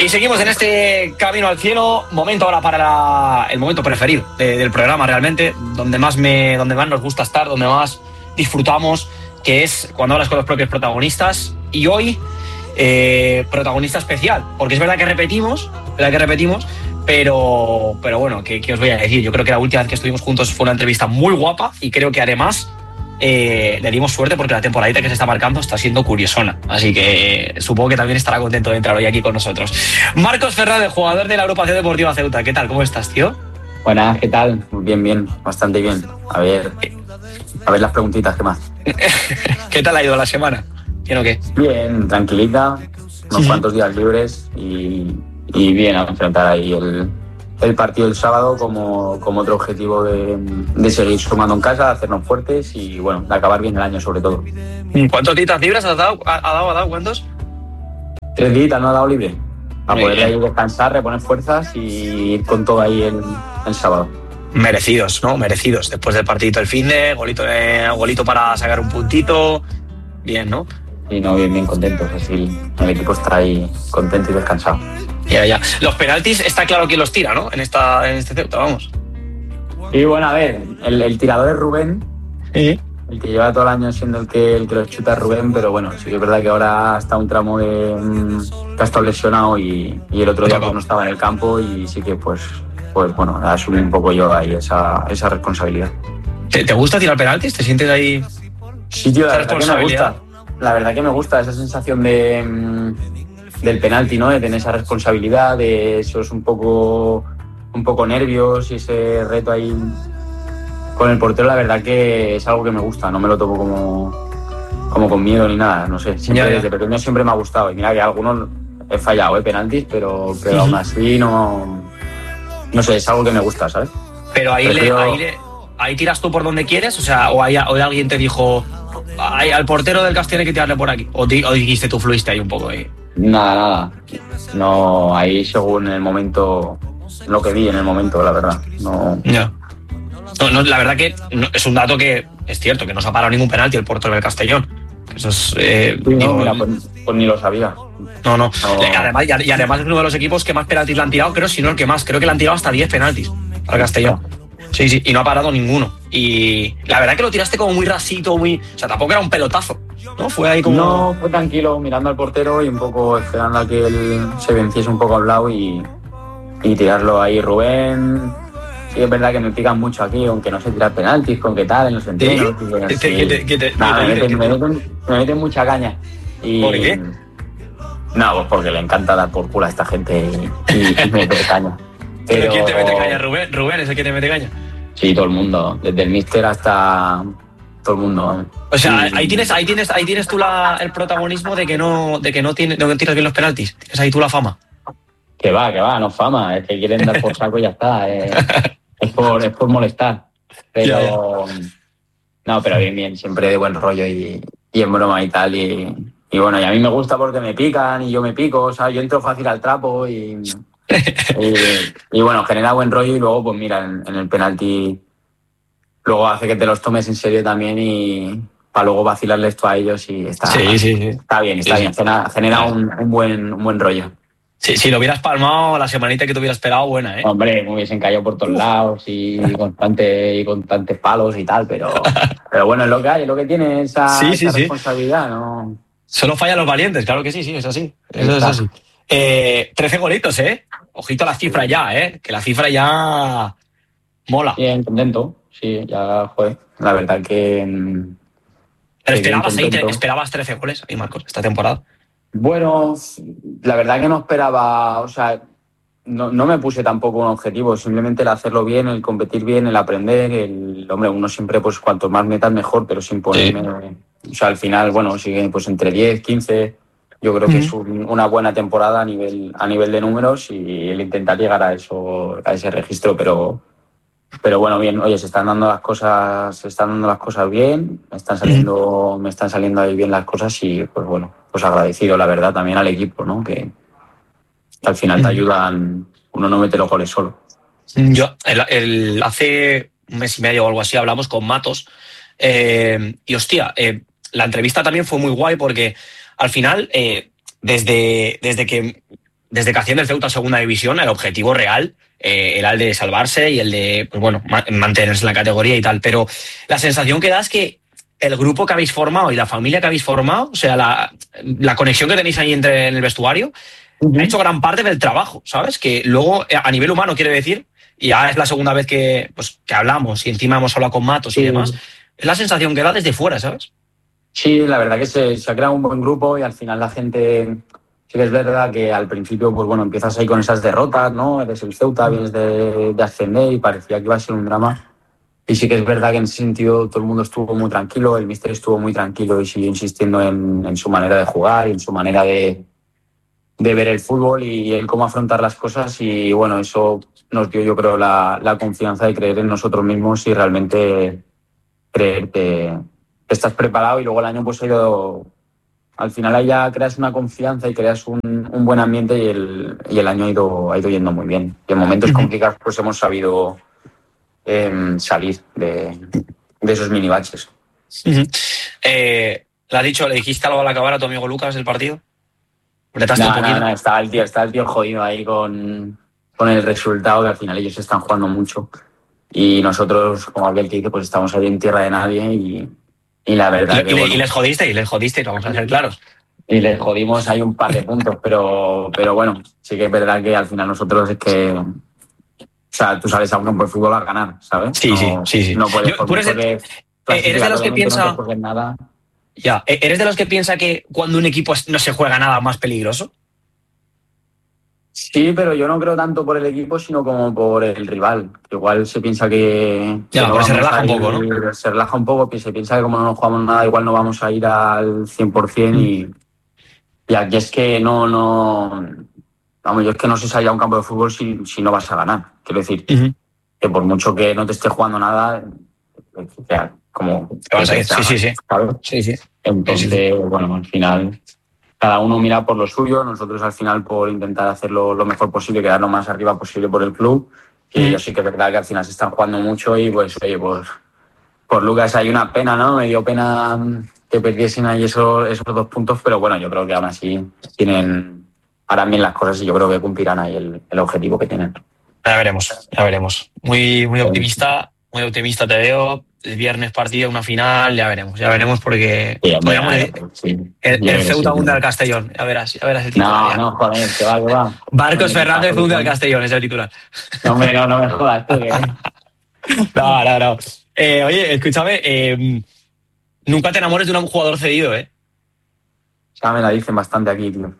Y seguimos en este camino al cielo. Momento ahora para el momento preferido del programa, realmente, donde más nos gusta estar, donde más disfrutamos, que es cuando hablas con los propios protagonistas. Y hoy, protagonista especial, porque es verdad que repetimos, pero bueno, ¿qué os voy a decir? Yo creo que la última vez que estuvimos juntos fue una entrevista muy guapa y creo que además le dimos suerte porque la temporadita que se está marcando está siendo curiosona. Así que supongo que también estará contento de entrar hoy aquí con nosotros. Marcos Fernández, jugador de la Agrupación Deportiva Ceuta. ¿Qué tal? ¿Cómo estás, tío? Buenas, ¿qué tal? Bien, bastante bien. A ver las preguntitas, ¿qué más? ¿Qué tal ha ido la semana? ¿Bien o qué? Bien, tranquilita, unos cuantos días libres y bien a enfrentar ahí el partido del sábado como otro objetivo de seguir sumando en casa, de hacernos fuertes y bueno, de acabar bien el año sobre todo. ¿Cuántos días libres has dado? ¿Ha dado cuántos? 3 días no ha dado libre. A Muy poder bien. ahí descansar, reponer fuerzas y ir con todo ahí el sábado. Merecidos, ¿no? Merecidos. Después del partidito del finde, golito para sacar un puntito. Bien, ¿no? Y no, bien contentos, así el equipo está ahí contento y descansado. Ya. Los penaltis está claro quién los tira, ¿no? En este Ceuta, vamos. Y bueno, a ver, el tirador es Rubén. Sí. El que lleva todo el año siendo el que los chuta es Rubén, pero bueno, sí que es verdad que ahora está un tramo que ha estado lesionado y el otro día pues no estaba en el campo y sí que pues bueno, asumí un poco yo ahí esa responsabilidad. ¿Te gusta tirar penaltis? ¿Te sientes ahí? Sí, tío, la verdad que me gusta. La verdad que me gusta esa sensación del penalti, ¿no? De tener esa responsabilidad, de esos un poco nervios y ese reto ahí con el portero. La verdad que es algo que me gusta, no me lo tomo como con miedo ni nada, no sé. Siempre, desde pequeño siempre me ha gustado y mira que algunos he fallado, penaltis, pero aún así no sé, es algo que me gusta, ¿sabes? Pero ahí tiras tú por donde quieres, o sea, o alguien te dijo al portero del Castellón hay que tirarle por aquí, o dijiste tú, fluiste ahí un poco ahí. Nada. No, ahí según el momento, lo que vi en el momento, la verdad. No. No, la verdad que es un dato que es cierto, que no se ha parado ningún penalti el portero del Castellón. Eso es. Mira, pues ni lo sabía. No. Además es uno de los equipos que más penaltis le han tirado, creo, si no el que más. Creo que le han tirado hasta 10 penaltis al Castellón. Sí, y no ha parado ninguno. Y la verdad que lo tiraste como muy rasito, o sea, tampoco era un pelotazo, ¿no? Fue ahí como... No, fue tranquilo, mirando al portero y un poco esperando a que él se venciese un poco al lado y tirarlo ahí. Rubén, sí es verdad que me pican mucho aquí, aunque no sé tirar penaltis, con qué tal, en los entrenos. Me meten mucha caña. ¿Por qué? No, pues porque le encanta dar por culo a esta gente y me mete caña. ¿Pero quién te mete caña? ¿Rubén es el que te mete caña? Sí, todo el mundo, desde el míster hasta todo el mundo. O sea, ahí tienes tú el protagonismo de que no tiras bien los penaltis. Tienes ahí tú la fama. Que va, no fama, es que quieren dar por saco y ya está. Es por molestar. Pero no, pero bien, siempre de buen rollo y en broma y tal. Y bueno, y a mí me gusta porque me pican y yo me pico, o sea, yo entro fácil al trapo y bueno, genera buen rollo y luego, pues mira, en el penalti luego hace que te los tomes en serio también y para luego vacilarle esto a ellos y está bien, genera un buen rollo. Sí, si lo hubieras palmado la semanita que te hubieras esperado, buena, ¿eh? Hombre, me hubiesen caído por todos lados y constantes palos y tal, pero bueno, es lo que hay, es lo que tiene esa responsabilidad, ¿no? Solo fallan los valientes, claro que sí, es así. Eso es así. 13 golitos, ¿eh? Ojito a la cifra ya, ¿eh? Que la cifra ya mola. Bien, contento. Sí, ya fue. La verdad que... ¿Pero esperabas 13 goles ahí, Marcos, esta temporada? Bueno, la verdad que no esperaba... O sea, no me puse tampoco un objetivo. Simplemente el hacerlo bien, el competir bien, el aprender. Hombre, uno siempre, pues cuanto más metas mejor, pero sin ponerme... O sea, al final, bueno, sigue pues entre 10, 15... Yo creo que es una buena temporada a nivel de números y el intentar llegar a ese registro, pero bueno, bien, oye, se están dando las cosas bien, me están saliendo ahí bien las cosas y pues bueno, pues agradecido la verdad también al equipo, ¿no? Que al final te ayudan, uno no mete los goles solo. Yo hace un mes y medio o algo así hablamos con Matos y hostia, la entrevista también fue muy guay porque al final, desde que desde que asciende el Ceuta a segunda división, el objetivo real era el de salvarse y el de, pues bueno, mantenerse en la categoría y tal. Pero la sensación que da es que el grupo que habéis formado y la familia que habéis formado, o sea, la conexión que tenéis ahí en el vestuario, ha hecho gran parte del trabajo, ¿sabes? Que luego, a nivel humano, quiere decir, y ya es la segunda vez que hablamos y encima hemos hablado con Matos y demás, es la sensación que da desde fuera, ¿sabes? Sí, la verdad que se ha creado un buen grupo y al final la gente, sí que es verdad que al principio, pues bueno, empiezas ahí con esas derrotas, ¿no? Eres el Ceuta, vienes de ascender y parecía que iba a ser un drama. Y sí que es verdad que en ese sentido todo el mundo estuvo muy tranquilo, el míster estuvo muy tranquilo y siguió insistiendo en su manera de jugar y en su manera de ver el fútbol y el cómo afrontar las cosas. Y bueno, eso nos dio, yo creo, la confianza de creer en nosotros mismos y realmente creer que estás preparado. Y luego el año pues ha ido, al final ahí ya creas una confianza y creas un buen ambiente y el año ha ido yendo muy bien. Y en momentos complicados pues hemos sabido salir de esos mini baches. ¿Le has dicho, le dijiste algo al acabar a tu amigo Lucas del partido? ¿Apretaste un poquito? No, estaba el tío jodido ahí con el resultado, que al final ellos están jugando mucho. Y nosotros, como aquel que dice, pues estamos ahí en tierra de nadie y la verdad que... Y les jodisteis, vamos a ser claros. Y les jodimos ahí un par de puntos, pero bueno, sí que es verdad que al final nosotros es que... O sea, tú sales a un campo de fútbol a ganar, ¿sabes? Sí. No puedes, por mucho que... ¿Eres de los que piensa... No nada. Ya, ¿eres de los que piensa que cuando un equipo no se juega nada más peligroso? Sí, pero yo no creo tanto por el equipo, sino como por el rival. Igual se piensa que ya, no se relaja un poco, ¿no? Se relaja un poco, se piensa que como no nos jugamos nada, igual no vamos a ir al 100% y aquí es que Vamos, yo es que no sé salir a un campo de fútbol si no vas a ganar. Quiero decir, que por mucho que no te esté jugando nada, o sea, como... Sí. ¿sabes? Sí. Entonces, bueno, al final cada uno mira por lo suyo, nosotros al final por intentar hacerlo lo mejor posible, quedar lo más arriba posible por el club. Y ellos sí que es verdad que al final se están jugando mucho y pues, oye, pues por Lucas hay una pena, ¿no? Me dio pena que perdiesen ahí esos 2 puntos, pero bueno, yo creo que aún así harán bien las cosas y yo creo que cumplirán ahí el objetivo que tienen. Ya veremos. Muy optimista te veo. El viernes partido, una final, ya veremos porque el Ceuta hunde al Castellón, ya verás el titular. No, joder, que va. Barcos Fernández hunde al Castellón, es el titular. No me jodas tú, que... No. Oye, escúchame, nunca te enamores de un jugador cedido, ¿eh? Ya me la dicen bastante aquí, tío.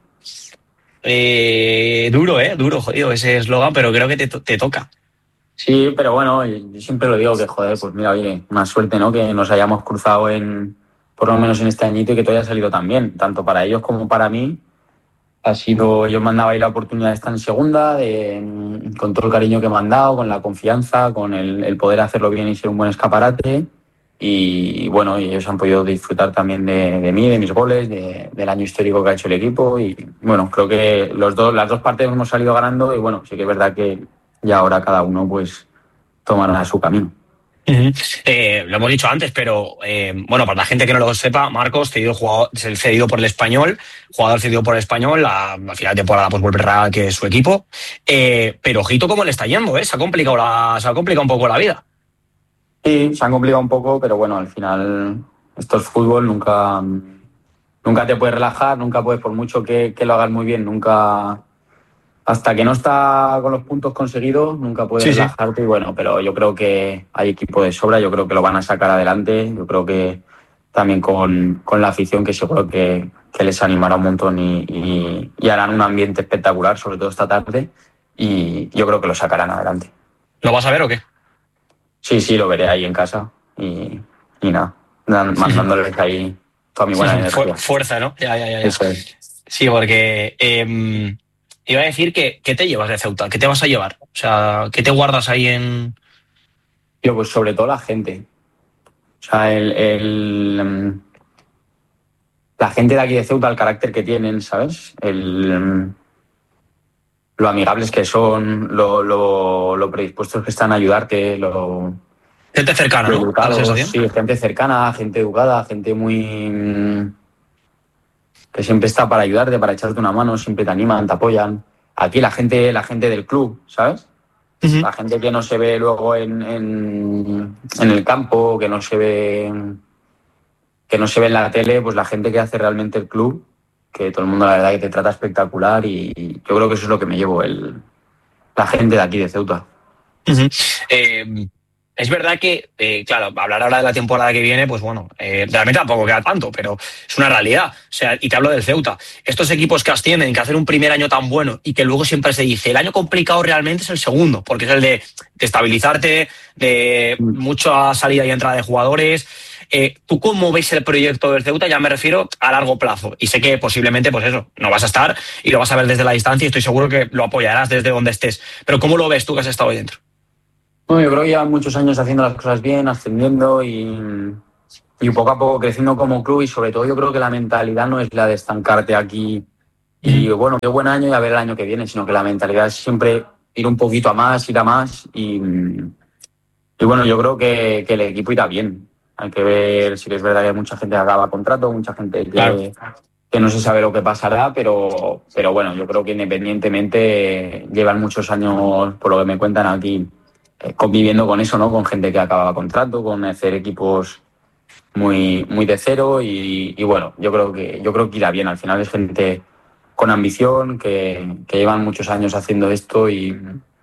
Duro, jodido ese eslogan, pero creo que te toca. Sí, pero bueno, yo siempre lo digo que, joder, pues mira, oye, una suerte, ¿no? Que nos hayamos cruzado por lo menos en este añito y que todo haya salido tan bien, tanto para ellos como para mí. Ellos me han dado ahí la oportunidad de estar en segunda, con todo el cariño que me han dado, con la confianza, con el poder hacerlo bien y ser un buen escaparate. Y bueno, y ellos han podido disfrutar también de mí, de mis goles, del año histórico que ha hecho el equipo. Y bueno, creo que las dos partes hemos salido ganando y bueno, sí que es verdad que ya ahora cada uno pues tomará su camino. Lo hemos dicho antes, pero bueno, para la gente que no lo sepa, Marcos, cedido por el Español, jugador cedido por el Español, a final de temporada pues volverá que es su equipo. Pero ojito cómo le está yendo, se ha complicado un poco la vida. Sí, se han complicado un poco, pero bueno, al final esto es fútbol, nunca te puedes relajar, nunca puedes, por mucho que lo hagas muy bien, nunca... Hasta que no está con los puntos conseguidos, nunca puedes relajarte. Y bueno, pero yo creo que hay equipo de sobra, yo creo que lo van a sacar adelante. Yo creo que también con la afición, que seguro que les animará un montón y harán un ambiente espectacular, sobre todo esta tarde. Y yo creo que lo sacarán adelante. ¿Lo vas a ver o qué? Sí, lo veré ahí en casa. Y nada, mandándoles ahí toda mi buena energía. Fuerza, ¿no? Ya. Eso es. Sí, porque... iba a decir que ¿qué te llevas de Ceuta? ¿Qué te vas a llevar? O sea, ¿qué te guardas ahí en...? Yo, pues sobre todo la gente. O sea, la gente de aquí de Ceuta, el carácter que tienen, ¿sabes? Lo amigables que son, lo predispuestos que están a ayudarte, gente cercana, ¿no? Educados, sí, gente cercana, gente educada, gente muy... que siempre está para ayudarte, para echarte una mano, siempre te animan, te apoyan. aquí la gente del club, ¿sabes? Uh-huh. La gente que no se ve luego en el campo, que no se ve en la tele, pues la gente que hace realmente el club, que todo el mundo la verdad que te trata espectacular y yo creo que eso es lo que me llevo, la gente de aquí de Ceuta. Uh-huh. Es verdad que, claro, hablar ahora de la temporada que viene, pues bueno, realmente tampoco queda tanto, pero es una realidad. O sea, y te hablo del Ceuta. Estos equipos que ascienden, que hacen un primer año tan bueno y que luego siempre se dice, el año complicado realmente es el segundo, porque es el de estabilizarte, de mucha salida y entrada de jugadores. ¿Tú cómo ves el proyecto del Ceuta? Ya me refiero a largo plazo. Y sé que posiblemente, pues eso, no vas a estar y lo vas a ver desde la distancia y estoy seguro que lo apoyarás desde donde estés. Pero ¿cómo lo ves tú que has estado ahí dentro? Bueno, yo creo que llevan muchos años haciendo las cosas bien, ascendiendo y poco a poco creciendo como club y sobre todo yo creo que la mentalidad no es la de estancarte aquí y bueno, qué buen año y a ver el año que viene, sino que la mentalidad es siempre ir un poquito a más, ir a más y bueno, yo creo que el equipo irá bien. Hay que ver, sí que es verdad que hay mucha gente que acaba contrato, mucha gente Claro. que no se sabe lo que pasará, pero bueno, yo creo que independientemente llevan muchos años, por lo que me cuentan aquí, conviviendo con eso, ¿no? Con gente que acaba contrato, con hacer equipos muy, muy de cero y bueno, yo creo que irá bien. Al final es gente con ambición, que llevan muchos años haciendo esto y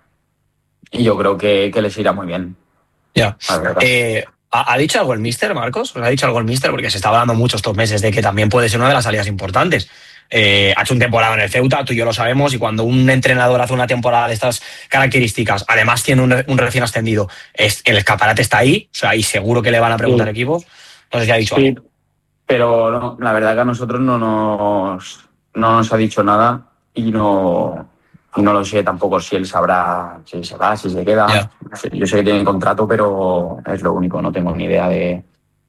yo creo que les irá muy bien. Ya. ¿Ha dicho algo el míster, Marcos? ¿Ha dicho algo el míster? Porque se está hablando mucho estos meses de que también puede ser una de las salidas importantes. Ha hecho un temporada en el Ceuta, tú y yo lo sabemos, y cuando un entrenador hace una temporada de estas características, además tiene un recién ascendido, el escaparate está ahí, o sea, y seguro que le van a preguntar equipos. No sé si ha dicho algo. Pero no, la verdad que a nosotros no nos ha dicho nada y no lo sé tampoco si él sabrá si se va, si se queda. Yeah. Yo sé que tiene contrato, pero es lo único, no tengo ni idea de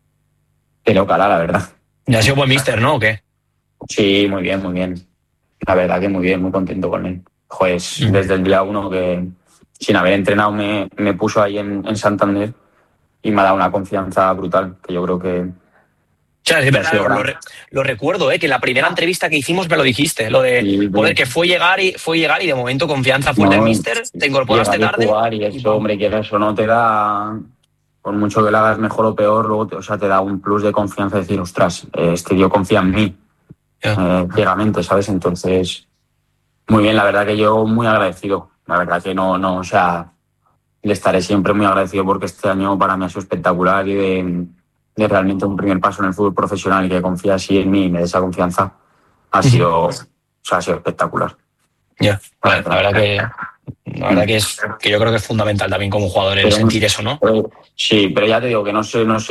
lo que hará, la verdad. Ya ha sido buen míster, ¿no? ¿O qué? Sí, muy bien, muy bien. La verdad que muy bien, muy contento con él. Pues desde el día uno que sin haber entrenado me puso ahí en Santander y me ha dado una confianza brutal, que yo creo que O sea, es verdad, lo recuerdo, que en la primera entrevista que hicimos me lo dijiste, lo de poder que fue llegar y de momento confianza fuerte del míster, te incorporaste tarde. Jugar y eso, hombre, que eso no te da, por mucho que lo hagas mejor o peor, luego te da un plus de confianza, decir, ostras, este tío confía en mí, ciegamente, ¿sabes? Entonces, muy bien, la verdad que yo muy agradecido, la verdad que no, o sea, le estaré siempre muy agradecido porque este año para mí ha sido espectacular y de realmente un primer paso en el fútbol profesional y que confía así en mí y me dé esa confianza ha sido espectacular. Ya, la verdad que es que yo creo que es fundamental también como jugador el sentir eso, ¿no? Sí, pero ya te digo que no sé no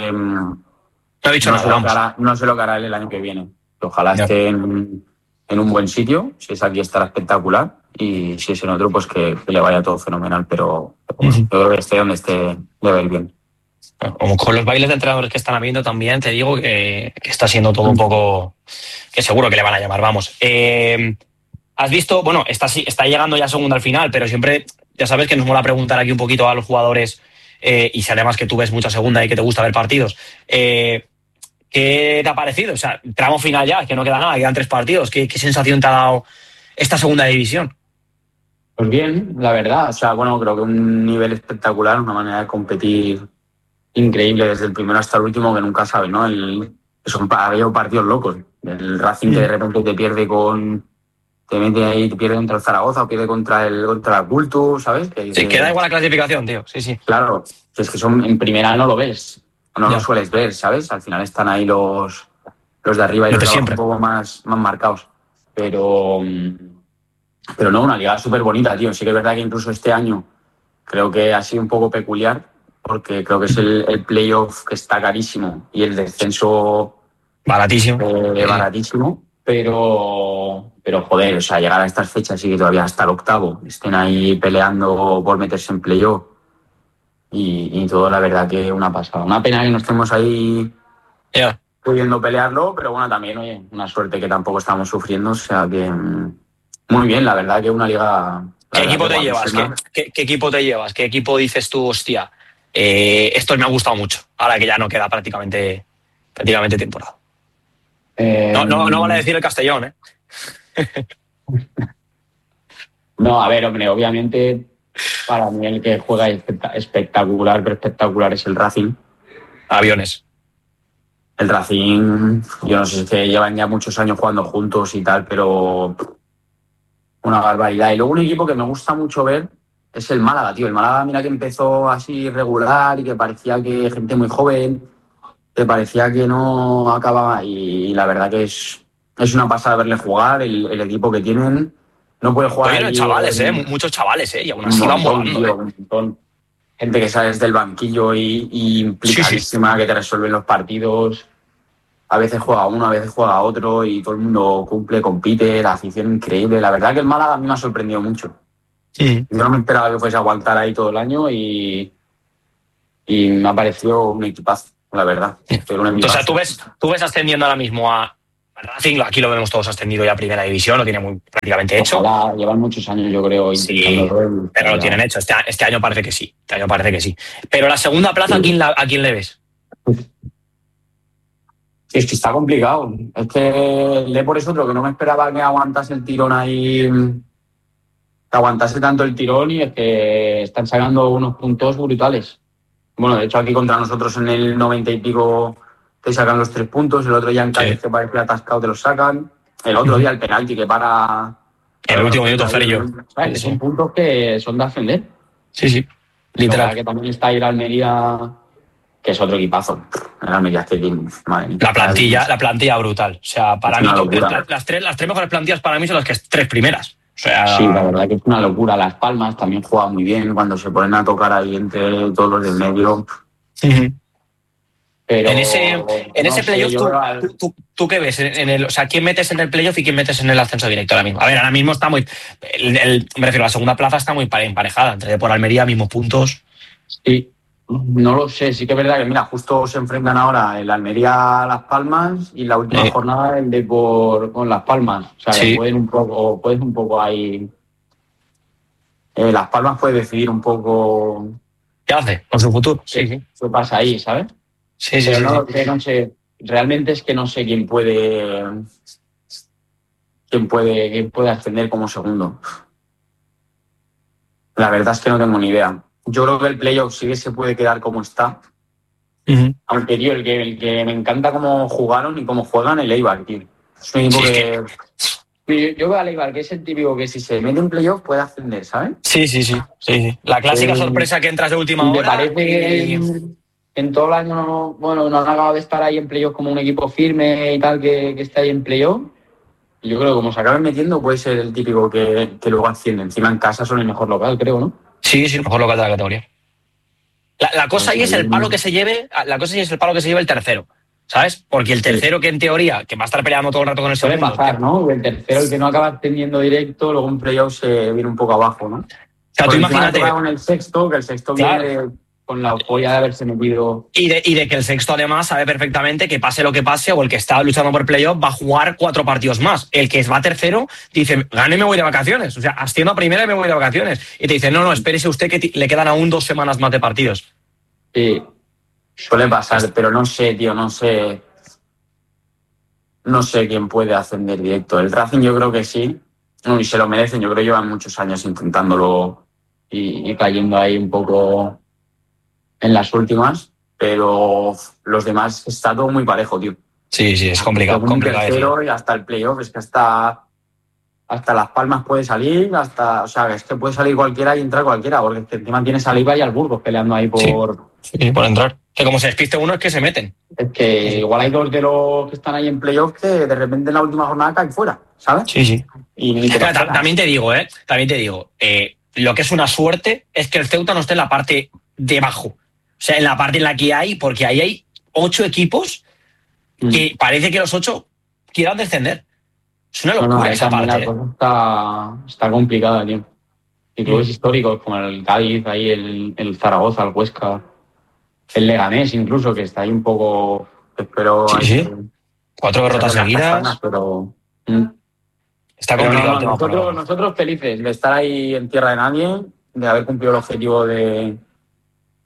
ha dicho nada, no sé lo que hará él el año que viene. Ojalá esté en un buen sitio, si es aquí estará espectacular y si es en otro pues que le vaya todo fenomenal, pero yo creo que esté donde esté le va a ir bien. Como con los bailes de entrenadores que están habiendo también, te digo que está siendo todo un poco, que seguro que le van a llamar, vamos. Has visto, bueno, está llegando ya segunda al final, pero siempre, ya sabes que nos mola preguntar aquí un poquito a los jugadores, y si además que tú ves mucha segunda y que te gusta ver partidos, ¿qué te ha parecido? O sea, tramo final ya, que no queda nada, quedan 3 partidos. ¿Qué sensación te ha dado esta segunda división? Pues bien, la verdad, o sea, bueno, creo que un nivel espectacular, una manera de competir increíble desde el primero hasta el último que nunca sabes, ¿no? Había partidos locos. El Racing que de repente te mete ahí, te pierde contra el Zaragoza o pierde contra el Cultu, ¿sabes? Sí, queda igual la clasificación, tío. Sí. Claro, es que son en primera no lo ves, no lo sueles ver, ¿sabes? Al final están ahí los de arriba y los de abajo un poco más marcados. Pero no, una liga súper bonita, tío. Sí que es verdad que incluso este año creo que ha sido un poco peculiar porque creo que es el playoff que está carísimo y el descenso baratísimo. Baratísimo, pero joder, o sea, llegar a estas fechas y que todavía hasta el octavo estén ahí peleando por meterse en playoff y todo, la verdad que una pasada. Una pena que no estemos ahí pudiendo pelearlo, pero bueno, también, oye, una suerte que tampoco estamos sufriendo, o sea que muy bien, la verdad que una liga... ¿Qué equipo te llevas? ¿Qué equipo te llevas? ¿Qué equipo dices tú, hostia, esto me ha gustado mucho, ahora que ya no queda prácticamente temporada? No vale decir el Castellón, No, a ver, hombre, obviamente para mí el que juega espectacular, pero espectacular es el Racing. Aviones. El Racing, yo no sé si es que llevan ya muchos años jugando juntos y tal, pero una barbaridad. Y luego un equipo que me gusta mucho ver es el Málaga, tío. El Málaga, mira que empezó así regular y que parecía que gente muy joven, que parecía que no acababa. Y la verdad que es una pasada verle jugar, el equipo que tienen. No puede Estoy jugar lleno de allí chavales, muchos chavales, y aún un así van montón, volando, tío, un montón. Gente que sale desde el banquillo y Sí, sí. implicadísima, que te resuelven los partidos. A veces juega uno, a veces juega otro y todo el mundo cumple, compite, la afición increíble. La verdad que el Málaga a mí me ha sorprendido mucho. Sí. Yo no me esperaba que fuese a aguantar ahí todo el año y me ha parecido un equipazo, la verdad. Pero un O sea, equipazo. tú ves ascendiendo ahora mismo a Racing, aquí lo vemos todos ascendido ya a primera división, lo tiene prácticamente hecho. Ojalá, llevan muchos años, yo creo, Sí, intentándolo. pero lo tienen hecho. Este año parece que sí. Este año parece que sí. Pero la segunda plaza, ¿a quién le ves? Es que está complicado. Es que el Depor es otro que no me esperaba que aguantase el tirón ahí, que aguantase tanto el tirón y es que están sacando unos puntos brutales. Bueno, de hecho aquí contra nosotros en el 90 y pico te sacan los 3 puntos, el otro día en Cádiz que parece atascado te los sacan, el otro día el penalti que para... En el último minuto, Fer y yo. ¿Sabes? Son puntos que son de ascender. Sí, sí. Literal. Que también está ahí el Almería, que es otro equipazo. El Almería es que madre mía. La plantilla brutal. O sea, para mí, las tres mejores plantillas para mí son las que tres primeras. O sea... Sí, la verdad que es una locura. Las Palmas también juegan muy bien cuando se ponen a tocar ahí entre todos los del medio. Pero en ese playoff, ¿tú qué ves? O sea, ¿quién metes en el playoff y quién metes en el ascenso directo ahora mismo? A ver, ahora mismo está muy... me refiero, la segunda plaza está muy emparejada. Entre por Almería, mismos puntos. Sí, no lo sé. Sí que es verdad que, mira, justo se enfrentan ahora el Almería a Las Palmas y la última jornada el Depor con Las Palmas. O sea, que puedes un poco ahí... Las Palmas puede decidir un poco... ¿Qué hace con su futuro? Sí. ¿Qué pasa ahí, sabes? Sí. No sé, realmente es que no sé quién puede ascender como segundo. La verdad es que no tengo ni idea. Yo creo que el playoff sí que se puede quedar como está. Aunque, tío, el que me encanta cómo jugaron y cómo juegan, el Eibar, tío. Es un equipo que... Yo veo al Eibar, que es el típico que si se mete en playoff puede ascender, ¿sabes? Sí. La clásica sorpresa que entras de última hora. Me parece que en todo el año no han acabado de estar ahí en playoff como un equipo firme y tal que está ahí en playoff. Yo creo que como se acaben metiendo puede ser el típico que luego asciende. Encima en casa son el mejor local, creo, ¿no? Sí, el mejor local de la categoría. La cosa ahí es el palo que se lleve, el tercero, ¿sabes? Porque el tercero que en teoría, que va a estar peleando todo el rato con el segundo... Puede pasar, ¿no? El tercero, el que no acaba ascendiendo directo, luego en playoff se viene un poco abajo, ¿no? O sea, tú imagínate... con el sexto, que el sexto viene... con la euforia de haberse metido... Y de que el sexto, además, sabe perfectamente que pase lo que pase, o el que está luchando por playoff va a jugar 4 partidos más. El que va tercero dice, gane y me voy de vacaciones. O sea, asciendo a primera y me voy de vacaciones. Y te dice, no, espérese usted que le quedan aún 2 semanas más de partidos. Sí, suele pasar, pero no sé, tío, no sé quién puede ascender directo. El Racing yo creo que sí, y se lo merecen. Yo creo que llevan muchos años intentándolo y cayendo ahí un poco en las últimas, pero los demás está todo muy parejo, tío. Sí, es complicado. Tercero y hasta el playoff, es que hasta Las Palmas puede salir, o sea, es que puede salir cualquiera y entrar cualquiera, porque encima tienes a Leiva y al Burgos peleando ahí por entrar. Que como se despiste uno es que se meten. Es que igual hay 2 de los que están ahí en playoff que de repente en la última jornada caen fuera, ¿sabes? Sí. Y también te digo, lo que es una suerte es que el Ceuta no esté en la parte de abajo. O sea, en la parte en la que hay, porque ahí hay 8 equipos que parece que los 8 quieran descender. Es una locura esa parte. La cosa está complicada, tío. Y clubes históricos como el Cádiz, ahí el Zaragoza, el Huesca, el Leganés incluso, que está ahí un poco... Espero... Sí. 4 derrotas seguidas. Pero... Está complicado. Nosotros felices de estar ahí en tierra de nadie, de haber cumplido el objetivo de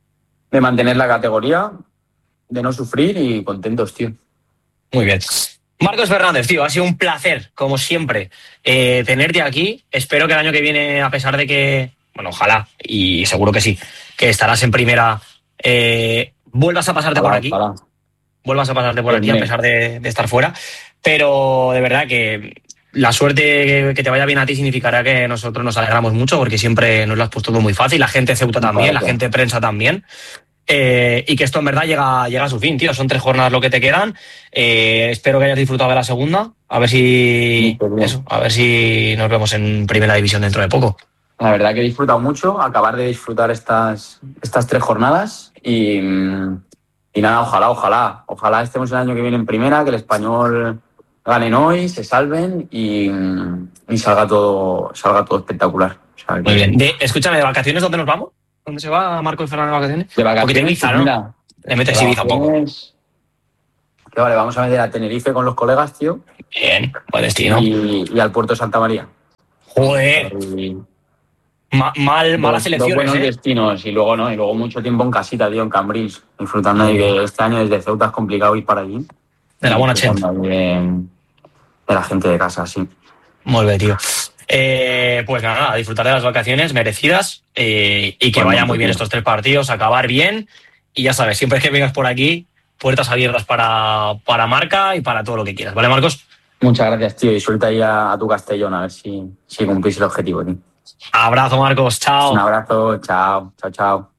mantener la categoría, de no sufrir y contentos, tío. Muy bien. Marcos Fernández, tío, ha sido un placer, como siempre, tenerte aquí. Espero que el año que viene, a pesar de que, bueno, ojalá, y seguro que sí, que estarás en primera, vuelvas a pasarte por Ojalá, aquí. ojalá. Vuelvas a pasarte por aquí a Hombre, pesar de estar fuera. Pero de verdad que la suerte que te vaya bien a ti significará que nosotros nos alegramos mucho porque siempre nos lo has puesto todo muy fácil. La gente de Ceuta muchas también, la gracias. gente de prensa también. Y que esto en verdad llega a su fin, tío. Son 3 jornadas lo que te quedan. Espero que hayas disfrutado de la segunda. A ver si Mucho bien. eso, a ver si nos vemos en primera división dentro de poco. La verdad que he disfrutado mucho acabar de disfrutar estas 3 jornadas y nada, ojalá estemos el año que viene en primera, que el Español ganen hoy, se salven y salga todo espectacular. O sea, Muy bien. Escúchame, ¿de vacaciones dónde nos vamos? ¿Dónde se va Marco y Fernando de vacaciones? de Porque te vacaciones, Ibiza, pues ¿no? mira, Le de metes Ibiza un poco. vacaciones, que vale, vamos a meter a Tenerife con los colegas, tío, Bien, buen destino. y al puerto de Santa María. Joder, Y malas dos elecciones, buenos ¿eh? destinos y luego no, y luego mucho tiempo en casita, tío, en Cambrils, disfrutando ahí que este año desde Ceuta es complicado ir para allí De y la buena gent. disfrutando ahí de la gente de casa, sí. Molt bé, tío. Pues nada, a disfrutar de las vacaciones merecidas y que vaya Igualmente, muy bien tío. estos 3 partidos, acabar bien. Y ya sabes, siempre que vengas por aquí, puertas abiertas para Marca y para todo lo que quieras. ¿Vale, Marcos? Muchas gracias, tío, y suelta ahí a tu Castellón a ver si cumplís el objetivo, tío. Abrazo, Marcos. Chao. Un abrazo, chao, chao, chao.